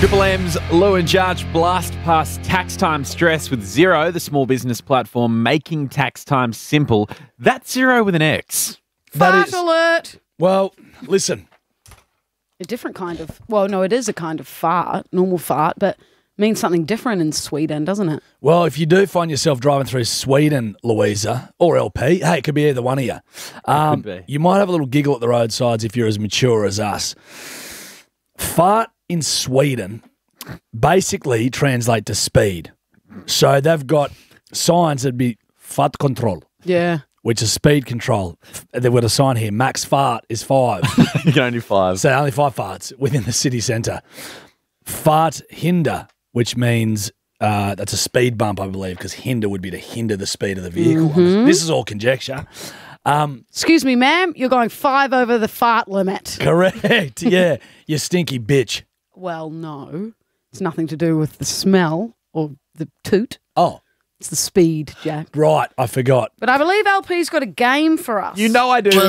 Triple M's Lou and Judge blast past tax time stress with Xero, the small business platform making tax time simple. That's Xero with an X. Fart alert. Well, listen. A different kind of, well, no, it is a kind of fart, normal fart, but means something different in Sweden, doesn't it? Well, if you do find yourself driving through Sweden, Louisa, or LP, hey, it could be either one of you. Could be. You might have a little giggle at the roadsides if you're as mature as us. Fart in Sweden basically translate to speed. So they've got signs that'd be fart control, Yeah. which is speed control. They've got a sign here, max fart is 5. You can only 5. So only 5 farts within the city centre. Fart hinder, which means that's a speed bump, I believe, because hinder would be to hinder the speed of the vehicle. This is all conjecture. Excuse me, ma'am, you're going 5 over the fart limit. Correct. Yeah, you stinky bitch. Well, no. It's nothing to do with the smell or the toot. Oh, It's the speed, Jack. right. I forgot. But I believe LP's got a game for us. You know I do.